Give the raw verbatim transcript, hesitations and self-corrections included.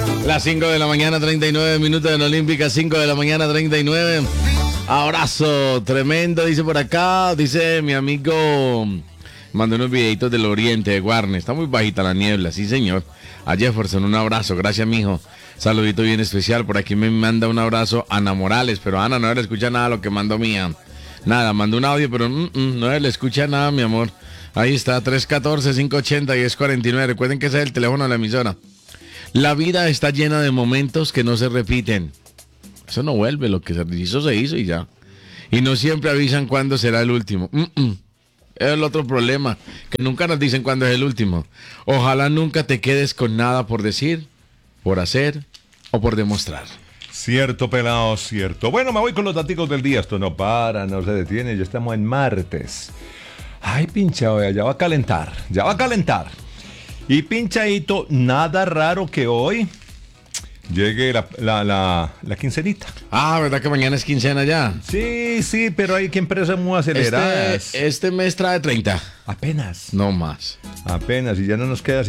Las cinco de la mañana, treinta y nueve minutos en Olímpica, cinco de la mañana, treinta y nueve. Abrazo tremendo, dice por acá, dice mi amigo, mandó unos videitos del oriente de Guarne, está muy bajita la niebla, sí señor. A Jefferson, un abrazo, gracias mijo, saludito bien especial, por aquí me manda un abrazo Ana Morales, pero Ana no le escucha nada lo que mandó mía, nada, mandó un audio, pero mm, mm, no le escucha nada mi amor. Ahí está, tres uno cuatro, cinco ocho cero, diez cuarenta y nueve, recuerden que ese es el teléfono de la emisora. La vida está llena de momentos que no se repiten. Eso no vuelve, lo que se hizo, se hizo y ya. Y no siempre avisan cuándo será el último. Mm-mm. Es el otro problema, que nunca nos dicen cuándo es el último. Ojalá nunca te quedes con nada por decir, por hacer o por demostrar. Cierto, pelado, cierto. Bueno, me voy con los daticos del día. Esto no para, no se detiene. Ya estamos en martes. Ay, pinchado, ya va a calentar. Ya va a calentar. Y pinchadito, nada raro que hoy llegue la, la, la, la quincenita. Ah, ¿verdad que mañana es quincena ya? Sí, sí, pero hay que empresas muy aceleradas. Este, este mes trae treinta. Apenas. No más. Apenas, y ya no nos queda